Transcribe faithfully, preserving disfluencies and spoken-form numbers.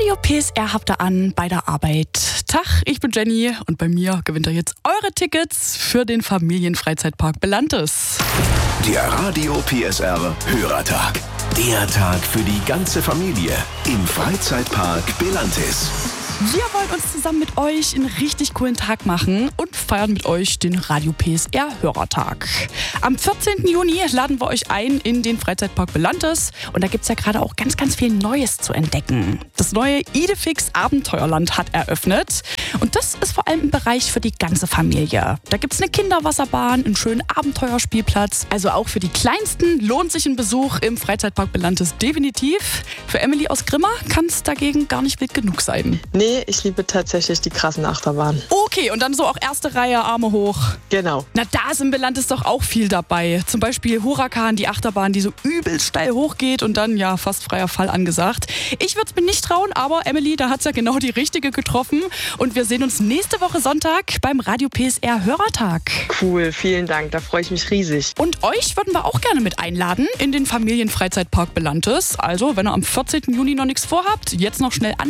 Radio P S R habt ihr an bei der Arbeit. Tag, ich bin Jenny und bei mir gewinnt ihr jetzt eure Tickets für den Familienfreizeitpark Belantes. Der Radio P S R Hörertag. Der Tag für die ganze Familie im Freizeitpark Belantes. Wir wollen uns zusammen mit euch einen richtig coolen Tag machen und feiern mit euch den Radio P S R Hörertag. Am vierzehnten Juni laden wir euch ein in den Freizeitpark Belantes und da gibt es ja gerade auch ganz, ganz viel Neues zu entdecken. Das neue Idefix Abenteuerland hat eröffnet und das ist vor allem ein Bereich für die ganze Familie. Da gibt es eine Kinderwasserbahn, einen schönen Abenteuerspielplatz. Also auch für die Kleinsten lohnt sich ein Besuch im Freizeitpark Belantes definitiv. Für Emily aus Grimma kann es dagegen gar nicht wild genug sein. Nee, ich liebe tatsächlich die krassen Achterbahnen. Okay, und dann so auch erste Reihe, Arme hoch. Genau. Na, da ist im Belantes doch auch viel dabei. Zum Beispiel Huracan, die Achterbahn, die so übel steil hochgeht und dann, ja, fast freier Fall angesagt. Ich würde es mir nicht trauen, aber Emily, da hat es ja genau die Richtige getroffen. Und wir sehen uns nächste Woche Sonntag beim Radio P S R Hörertag. Cool, vielen Dank, da freue ich mich riesig. Und euch würden wir auch gerne mit einladen in den Familienfreizeitpark Belantes. Also, wenn ihr am vierzehnten Juni noch nichts vorhabt, jetzt noch schnell an